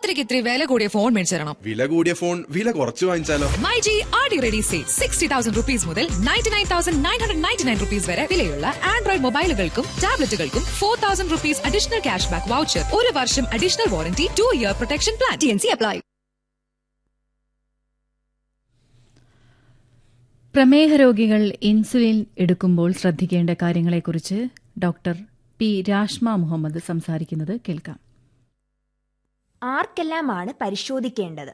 ബർത്ത്ഡേക്ക് ഇത്തിരി വില കൂടിയ ഫോൺ മേടിച്ചു തരണം. വില കൂടിയ ഫോൺ വില കുറച്ച് വാങ്ങിച്ചാലോ? മൈജി ആടി റെഡി സെയിൽ 60,000 rupees മുതൽ 99,999 rupees വരെ വിലയുള്ള Android മൊബൈലുകൾക്കും ടാബ്ലറ്റുകൾക്കും 4,000 rupees additional cash back voucher, 1 വർഷം additional warranty, 2-year protection plan. TNC apply. പ്രമേഹ രോഗികൾ ഇൻസുലിൻ എടുക്കുമ്പോൾ ശ്രദ്ധിക്കേണ്ട കാര്യങ്ങളെക്കുറിച്ച് ഡോക്ടർ പി രാഷ്മ മുഹമ്മദ് സംസാരിക്കുന്നത് കേൾക്കാം. ആർക്കെല്ലാമാണ് പരിശോധിക്കേണ്ടത്?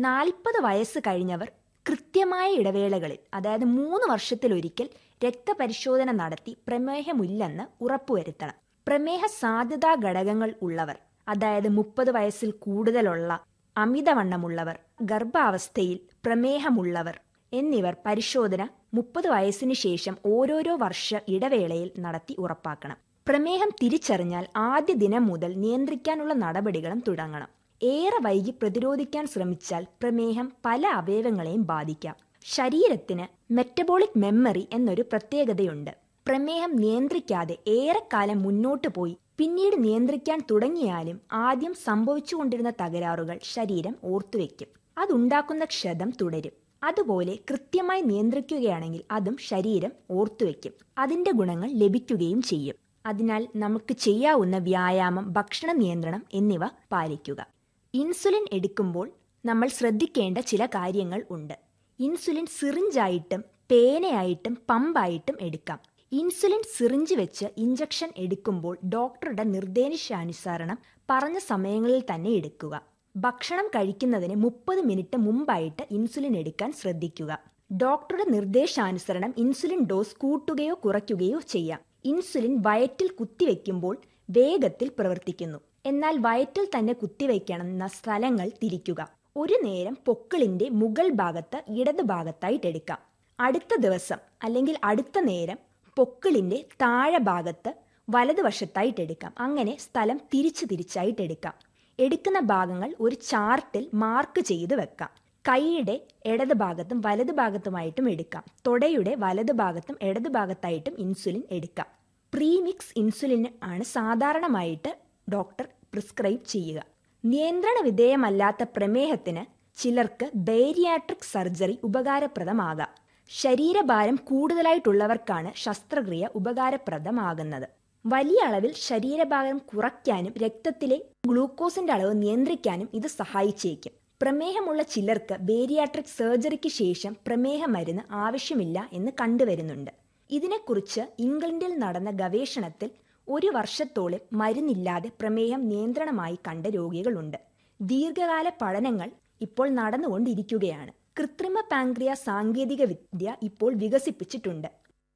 40 വയസ്സ് കഴിഞ്ഞവർ കൃത്യമായ ഇടവേളകളിൽ, അതായത് 3 വർഷത്തിലൊരിക്കൽ രക്തപരിശോധന നടത്തി പ്രമേഹമില്ലെന്ന് ഉറപ്പുവരുത്തണം. പ്രമേഹ സാധ്യതാ ഘടകങ്ങൾ ഉള്ളവർ, അതായത് 30 വയസ്സിൽ കൂടുതലുള്ള, അമിതവണ്ണമുള്ളവർ, ഗർഭാവസ്ഥയിൽ പ്രമേഹമുള്ളവർ എന്നിവർ പരിശോധന 30 വയസ്സിന് ശേഷം ഓരോരോ വർഷ ഇടവേളയിൽ നടത്തി ഉറപ്പാക്കണം. പ്രമേഹം തിരിച്ചറിഞ്ഞാൽ ആദ്യ ദിനം മുതൽ നിയന്ത്രിക്കാനുള്ള നടപടികളും തുടങ്ങണം. ഏറെ വൈകി പ്രതിരോധിക്കാൻ ശ്രമിച്ചാൽ പ്രമേഹം പല അവയവങ്ങളെയും ബാധിക്കാം. ശരീരത്തിന് മെറ്റബോളിക് മെമ്മറി എന്നൊരു പ്രത്യേകതയുണ്ട്. പ്രമേഹം നിയന്ത്രിക്കാതെ ഏറെക്കാലം മുന്നോട്ട് പോയി പിന്നീട് നിയന്ത്രിക്കാൻ തുടങ്ങിയാലും ആദ്യം സംഭവിച്ചുകൊണ്ടിരുന്ന തകരാറുകൾ ശരീരം ഓർത്തുവെക്കും. അതുണ്ടാക്കുന്ന ക്ഷതം തുടരും. അതുപോലെ കൃത്യമായി നിയന്ത്രിക്കുകയാണെങ്കിൽ അതും ശരീരം ഓർത്തുവെക്കും. അതിന്റെ ഗുണങ്ങൾ ലഭിക്കുകയും ചെയ്യും. അതിനാൽ നമുക്ക് ചെയ്യാവുന്ന വ്യായാമം, ഭക്ഷണ നിയന്ത്രണം എന്നിവ പാലിക്കുക. ഇൻസുലിൻ എടുക്കുമ്പോൾ നമ്മൾ ശ്രദ്ധിക്കേണ്ട ചില കാര്യങ്ങൾ ഉണ്ട്. ഇൻസുലിൻ സിറിഞ്ചായിട്ടും പേനയായിട്ടും പമ്പായിട്ടും എടുക്കാം. ഇൻസുലിൻ സിറിഞ്ച് വെച്ച് ഇഞ്ചക്ഷൻ എടുക്കുമ്പോൾ ഡോക്ടറുടെ നിർദ്ദേശാനുസരണം പറഞ്ഞ സമയങ്ങളിൽ തന്നെ എടുക്കുക. ഭക്ഷണം കഴിക്കുന്നതിന് 30 മിനിറ്റ് മുമ്പായിട്ട് ഇൻസുലിൻ എടുക്കാൻ ശ്രദ്ധിക്കുക. ഡോക്ടറുടെ നിർദ്ദേശാനുസരണം ഇൻസുലിൻ ഡോസ് കൂട്ടുകയോ കുറയ്ക്കുകയോ ചെയ്യാം. ഇൻസുലിൻ വയറ്റിൽ കുത്തിവെക്കുമ്പോൾ വേഗത്തിൽ പ്രവർത്തിക്കുന്നു. എന്നാൽ വയറ്റിൽ തന്നെ കുത്തിവെക്കണമെന്ന സ്ഥലങ്ങൾ തിരിക്കുക. ഒരു നേരം പൊക്കിളിന്റെ മുകൾ ഭാഗത്ത് ഇടത് ഭാഗത്തായിട്ട് എടുക്കാം. അടുത്ത ദിവസം അല്ലെങ്കിൽ അടുത്ത നേരം പൊക്കിളിന്റെ താഴെ ഭാഗത്ത് വലതുവശത്തായിട്ട് എടുക്കാം. അങ്ങനെ സ്ഥലം തിരിച്ചായിട്ട് എടുക്കാം. എടുക്കുന്ന ഭാഗങ്ങൾ ഒരു ചാർട്ടിൽ മാർക്ക് ചെയ്ത് വെക്കാം. കൈയുടെ ഇടത് ഭാഗത്തും വലത് ഭാഗത്തുമായിട്ടും എടുക്കാം. തൊടയുടെ വലത് ഭാഗത്തും ഇടത് ഭാഗത്തായിട്ടും ഇൻസുലിൻ എടുക്കാം. പ്രീമിക്സ് ഇൻസുലിൻ ആണ് സാധാരണമായിട്ട് ഡോക്ടർ പ്രിസ്ക്രൈബ് ചെയ്യുക. നിയന്ത്രണ വിധേയമല്ലാത്ത പ്രമേഹത്തിന് ചിലർക്ക് ബേരിയാട്രിക് സർജറി ഉപകാരപ്രദമാകാം. ശരീരഭാരം കൂടുതലായിട്ടുള്ളവർക്കാണ് ശസ്ത്രക്രിയ ഉപകാരപ്രദമാകുന്നത്. വലിയ അളവിൽ ശരീരഭാരം കുറയ്ക്കാനും രക്തത്തിലെ ഗ്ലൂക്കോസിന്റെ അളവ് നിയന്ത്രിക്കാനും ഇത് സഹായിച്ചേക്കും. പ്രമേഹമുള്ള ചിലർക്ക് ബേരിയാട്രിക് സർജറിക്ക് ശേഷം പ്രമേഹ മരുന്ന് ആവശ്യമില്ല എന്ന് കണ്ടുവരുന്നുണ്ട്. ഇതിനെക്കുറിച്ച് ഇംഗ്ലണ്ടിൽ നടന്ന ഗവേഷണത്തിൽ 1 വർഷത്തോളം മരുന്നില്ലാതെ പ്രമേഹം നിയന്ത്രണമായി കണ്ട രോഗികളുണ്ട്. ദീർഘകാല പഠനങ്ങൾ ഇപ്പോൾ നടന്നുകൊണ്ടിരിക്കുകയാണ്. കൃത്രിമ പാൻക്രിയ സാങ്കേതിക വിദ്യ ഇപ്പോൾ വികസിപ്പിച്ചിട്ടുണ്ട്.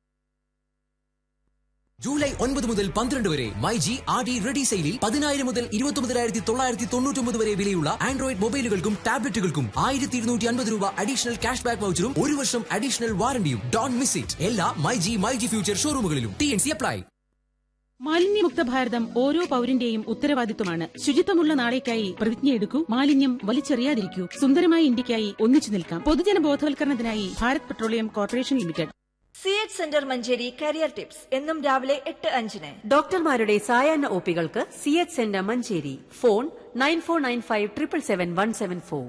ജൂലൈ 9 മുതൽ 12 വരെ മൈജി ആർഡി റെഡി സെയിലിൽ 10,000 മുതൽ 29,999 വരെ വിലയുള്ള ആൻഡ്രോയിഡ് മൊബൈലുകൾക്കും ടാബ്ലറ്റുകൾക്കും 1,250 രൂപ അഡീഷണൽ ക്യാഷ് ബാക്ക് വൗച്ചറും 1 വർഷം അഡീഷണൽ വാറന്റിയും. Don't miss it. എല്ലാ മൈജി ഫ്യൂച്ചർ ഷോറൂമുകളിലും. TNC apply. മാലിന്യമുക്ത ഭാരതം ഓരോ പൌരന്റെയും ഉത്തരവാദിത്വമാണ്. ശുചിത്വമുള്ള നാളേക്കായി പ്രതിജ്ഞയെടുക്കൂ. മാലിന്യം വലിച്ചെറിയാതിരിക്കൂ. സുന്ദരമായ ഇന്ത്യക്കായി ഒന്നിച്ചു നിൽക്കാം. പൊതുജന ബോധവൽക്കരണത്തിനായി Bharat petroleum corporation limited. CH centre Manjeri career tips എന്നും രാവിലെ 8:05. ഡോക്ടർമാരുടെ സായാഹ്ന ഒപികൾക്ക് CH centre Manjeri. Phone 9495777174.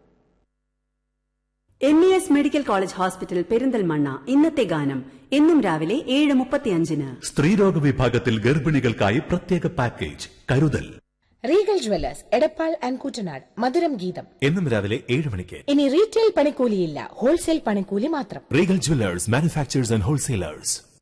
MES medical college hospital Perinthalmanna. ഇന്നത്തെ ഗാനം എന്നും രാവിലെ 7:35. സ്ത്രീരോഗ വിഭാഗത്തിൽ ഗർഭിണികൾക്കായി പ്രത്യേക പാക്കേജ് കരുതൽ. Regal Jewellers Edappal and Kuttanad. മധുരം ഗീതം എന്നും രാവിലെ 7 മണിക്ക്. ഇനി റീറ്റെയിൽ പണിക്കൂലിയില്ല, ഹോൾസെയിൽ പണിക്കൂലി മാത്രം. Regal Jewellers, manufacturers and wholesalers.